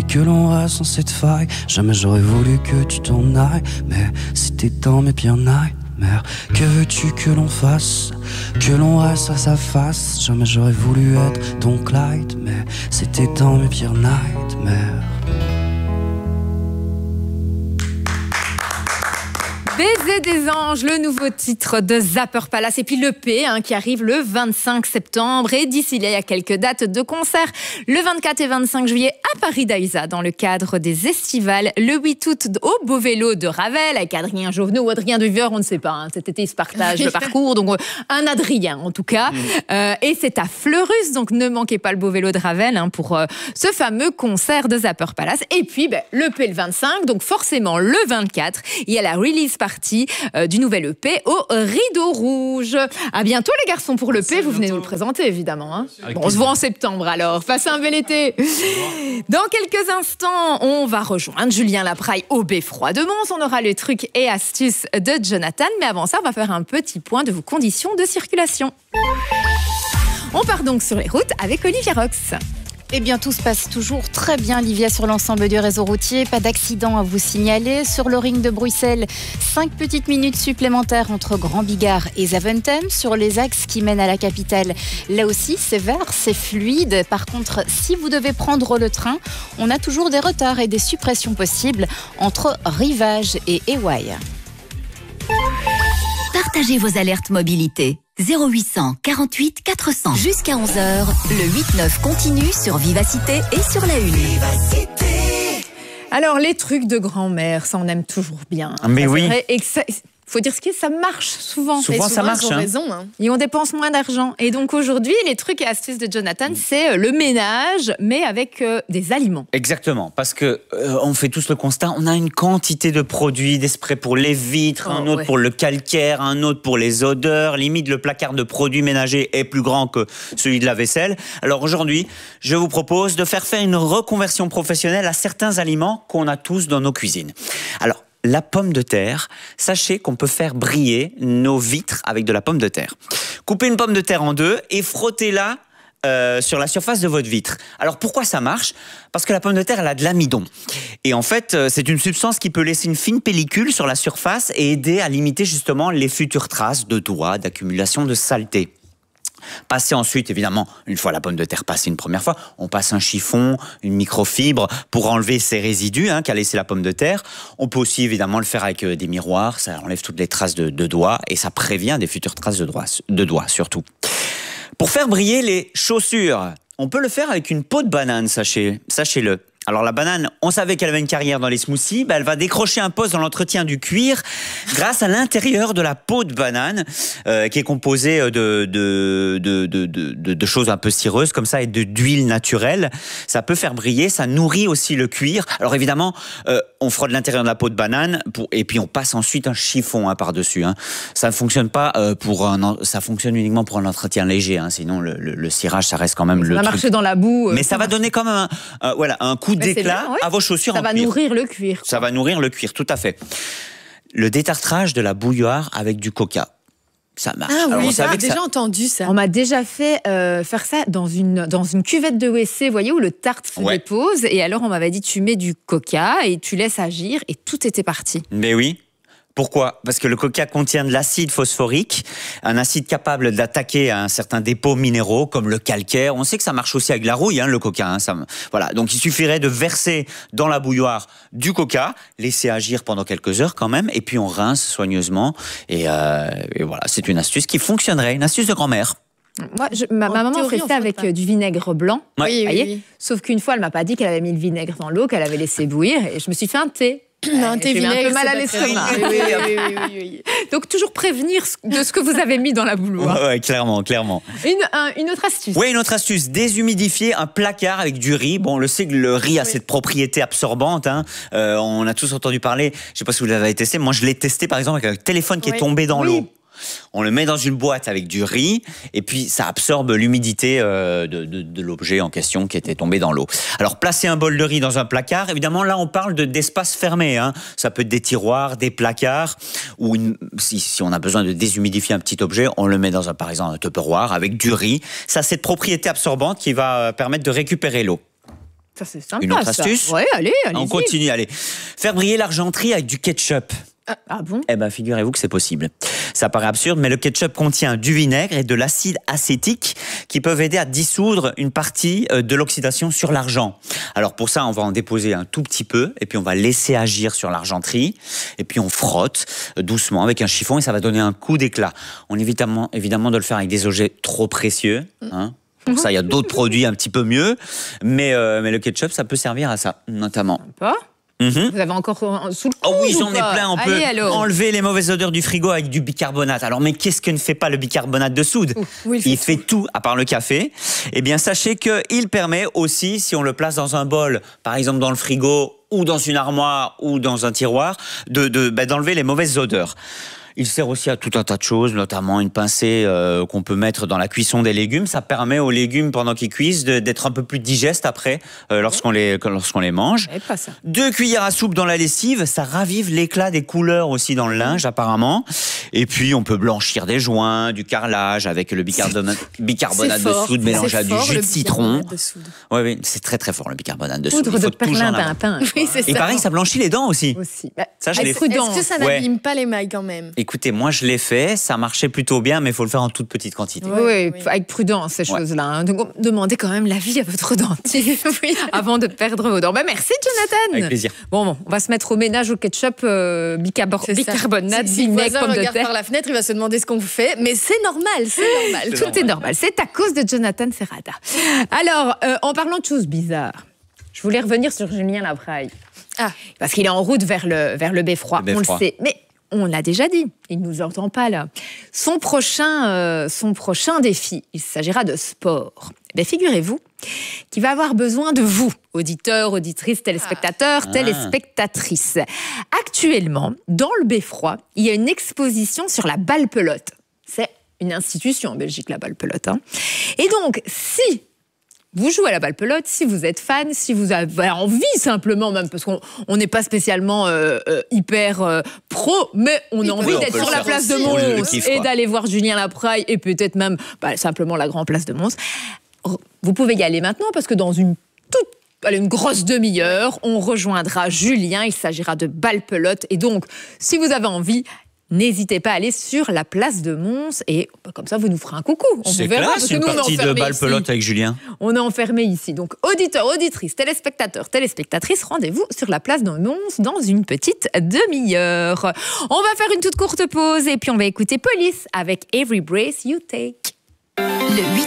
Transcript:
que l'on reste dans cette faille. Jamais j'aurais voulu que tu t'en ailles, mais c'était dans mes pires nightmares. Que veux-tu que l'on fasse? Que l'on reste face à face. Jamais j'aurais voulu être ton Clyde, mais c'était dans mes pires nightmares. Baiser des anges, le nouveau titre de Zapper Palace. Et puis l'EP qui arrive le 25 septembre. Et d'ici là, il y a quelques dates de concert. Le 24 et 25 juillet à Paris Daïsa, dans le cadre des Estivales. Le 8 août au Beau Vélo de Ravel, avec Adrien Jovenot ou Adrien Duveur, on ne sait pas. Cet été, ils se partagent le parcours. Donc, un Adrien, en tout cas. Et c'est à Fleurus. Donc, ne manquez pas le Beau Vélo de Ravel pour ce fameux concert de Zapper Palace. Et puis, l'EP le 25. Donc, forcément, le 24, il y a la release partie du nouvel EP au Rideau Rouge. À bientôt les garçons pour l'EP, vous venez nous le présenter évidemment. Bon, on se voit en septembre alors, passez un bel été. Dans quelques instants, on va rejoindre Julien Lapraille au Beffroi de Mons. On aura les trucs et astuces de Jonathan, mais avant ça, on va faire un petit point de vos conditions de circulation. On part donc sur les routes avec Olivia Rox. Eh bien, tout se passe toujours très bien, Livia, sur l'ensemble du réseau routier. Pas d'accident à vous signaler. Sur le ring de Bruxelles, 5 petites minutes supplémentaires entre Grand Bigard et Zaventem. Sur les axes qui mènent à la capitale, là aussi, c'est vert, c'est fluide. Par contre, si vous devez prendre le train, on a toujours des retards et des suppressions possibles entre Rivage et Ewaï. Partagez vos alertes mobilité. 0800 48 400. Jusqu'à 11h, le 8-9 continue sur Vivacité et sur la Une. Alors, les trucs de grand-mère, ça on aime toujours bien. Mais ça, oui. C'est vrai, et que faut dire ce qui est, ça marche souvent. Souvent, ça marche. Ils ont raison. Et on dépense moins d'argent. Et donc aujourd'hui, les trucs et astuces de Jonathan, c'est le ménage, mais avec des aliments. Exactement, parce que on fait tous le constat, on a une quantité de produits, des sprays pour les vitres, un autre pour le calcaire, un autre pour les odeurs. Limite, le placard de produits ménagers est plus grand que celui de la vaisselle. Alors aujourd'hui, je vous propose de faire une reconversion professionnelle à certains aliments qu'on a tous dans nos cuisines. Alors, la pomme de terre, sachez qu'on peut faire briller nos vitres avec de la pomme de terre. Coupez une pomme de terre en deux et frottez-la sur la surface de votre vitre. Alors pourquoi ça marche? Parce que la pomme de terre, elle a de l'amidon. Et en fait, c'est une substance qui peut laisser une fine pellicule sur la surface et aider à limiter justement les futures traces de doigts, d'accumulation de saleté. Passer ensuite, évidemment, une fois la pomme de terre passée une première fois, on passe un chiffon, une microfibre pour enlever ces résidus qu'a laissé la pomme de terre. On peut aussi évidemment le faire avec des miroirs, ça enlève toutes les traces de doigts et ça prévient des futures traces de doigts surtout. Pour faire briller les chaussures, on peut le faire avec une peau de banane, sachez-le. Alors la banane, on savait qu'elle avait une carrière dans les smoothies, elle va décrocher un poste dans l'entretien du cuir grâce à l'intérieur de la peau de banane qui est composée de choses un peu cireuses comme ça et d'huile naturelle. Ça peut faire briller, ça nourrit aussi le cuir. Alors évidemment, on frotte l'intérieur de la peau de banane et puis on passe ensuite un chiffon par-dessus. Ça ne fonctionne pas ça fonctionne uniquement pour un entretien léger. Sinon le cirage, ça reste quand même le truc. Ça va marcher dans la boue. Mais ça va donner quand même un coup d'éclat à vos chaussures en cuir. Ça va nourrir le cuir. Ça va nourrir le cuir, tout à fait. Le détartrage de la bouilloire avec du coca. Ça marche. Ah oui, j'ai déjà entendu ça. On m'a déjà fait faire ça dans une cuvette de WC, vous voyez, où le tartre se dépose. Et alors, on m'avait dit, tu mets du coca et tu laisses agir et tout était parti. Mais oui. Pourquoi? Parce que le coca contient de l'acide phosphorique, un acide capable d'attaquer un certain dépôt minéraux comme le calcaire. On sait que ça marche aussi avec la rouille, le coca. Voilà. Donc il suffirait de verser dans la bouilloire du coca, laisser agir pendant quelques heures quand même, et puis on rince soigneusement. Et voilà, c'est une astuce qui fonctionnerait, une astuce de grand-mère. Moi, ma maman fait ça avec du vinaigre blanc. Oui. Sauf qu'une fois, elle m'a pas dit qu'elle avait mis le vinaigre dans l'eau, qu'elle avait laissé bouillir, et je me suis fait un thé. Un thé vinaigre, un peu mal à l'estomac. Oui. Donc toujours prévenir de ce que vous avez mis dans la bouilloire. Ouais, clairement. Une autre astuce. Oui, une autre astuce, déshumidifier un placard avec du riz. Bon, on le sait que le riz a cette propriété absorbante. On a tous entendu parler. Je sais pas si vous l'avez testé. Moi, je l'ai testé par exemple avec un téléphone qui est tombé dans l'eau. On le met dans une boîte avec du riz et puis ça absorbe l'humidité de l'objet en question qui était tombé dans l'eau. Alors, placer un bol de riz dans un placard, évidemment, là, on parle d'espace fermé. Ça peut être des tiroirs, des placards, ou si on a besoin de déshumidifier un petit objet, on le met dans par exemple, un Tupperware avec du riz. Ça a cette propriété absorbante qui va permettre de récupérer l'eau. Ça, c'est sympa. Une autre ça. astuce. Ouais, allez. On continue, allez. Faire briller l'argenterie avec du ketchup. Ah bon? Eh bien, figurez-vous que c'est possible. Ça paraît absurde, mais le ketchup contient du vinaigre et de l'acide acétique qui peuvent aider à dissoudre une partie de l'oxydation sur l'argent. Alors pour ça, on va en déposer un tout petit peu et puis on va laisser agir sur l'argenterie et puis on frotte doucement avec un chiffon et ça va donner un coup d'éclat. On évite évidemment de le faire avec des objets trop précieux, hein. Pour ça, il y a d'autres produits un petit peu mieux, mais le ketchup, ça peut servir à ça, notamment. Pas. Vous avez encore sous le coude? Oh oui, ou j'en ai pas? plein. On Allez, peut alors. enlever les mauvaises odeurs du frigo avec du bicarbonate. Alors, mais qu'est-ce que ne fait pas le bicarbonate de soude? Oui, il fait tout, à part le café. Eh bien, sachez qu'il permet aussi, si on le place dans un bol, par exemple dans le frigo, ou dans une armoire, ou dans un tiroir, d'enlever les mauvaises odeurs. Il sert aussi à tout un tas de choses, notamment une pincée qu'on peut mettre dans la cuisson des légumes. Ça permet aux légumes, pendant qu'ils cuisent, d'être un peu plus digestes après, lorsqu'on les mange. Pas ça. 2 cuillères à soupe dans la lessive, ça ravive l'éclat des couleurs aussi dans le linge, apparemment. Et puis, on peut blanchir des joints, du carrelage avec le bicarbonate de soude mélangé à du jus de citron. Oui, c'est très très fort le bicarbonate de soude. Poudre Il faut de perlimpinpin. toujours Oui, c'est ça. Et pareil, ça blanchit les dents aussi. Ça, je l'ai fait. Est-ce que ça n'abîme pas les mailles quand même? Écoutez, moi je l'ai fait, ça marchait plutôt bien, mais il faut le faire en toute petite quantité. Oui, avec prudence, ces choses-là. Hein. Donc, demandez quand même l'avis à votre dentiste avant de perdre vos dents. Merci, Jonathan. Avec plaisir. Bon, on va se mettre au ménage au ketchup, bicarbonate, Si le vinaigre, voisin pommes de regarde terre. par la fenêtre, il va se demander ce qu'on vous fait, mais c'est normal, c'est normal. Tout est normal. C'est à cause de Jonathan Serrada. Alors, en parlant de choses bizarres, je voulais revenir sur Julien Labraille. Ah. Parce qu'il est en route vers le beffroi. Le On le beffroi. sait. Mais on l'a déjà dit, il ne nous entend pas là. Son prochain défi, il s'agira de sport. Eh figurez-vous qu'il va avoir besoin de vous, auditeurs, auditrices, téléspectateurs, téléspectatrices. Actuellement, dans le beffroi, il y a une exposition sur la balle-pelote. C'est une institution en Belgique, la balle-pelote. Hein. Et donc, si vous jouez à la balle-pelote, si vous êtes fan, si vous avez envie simplement, même parce qu'on n'est pas spécialement hyper pro, mais on a envie on d'être peut sur le la faire place de aussi. On le Mons kiffe, et quoi. d'aller voir Julien Labraille et peut-être même simplement la grande place de Mons. Vous pouvez y aller maintenant parce que dans une grosse demi-heure, on rejoindra Julien. Il s'agira de balle-pelote. Et donc, si vous avez envie, n'hésitez pas à aller sur la place de Mons et comme ça, vous nous ferez un coucou. On C'est vous verra, classe, parce que une nous, on est partie de enfermés balle-pelote ici. avec Julien. On est enfermés ici. Donc, auditeurs, auditrices, téléspectateurs, téléspectatrices, rendez-vous sur la place de Mons dans une petite demi-heure. On va faire une toute courte pause et puis on va écouter Police avec Every Breath You Take. Le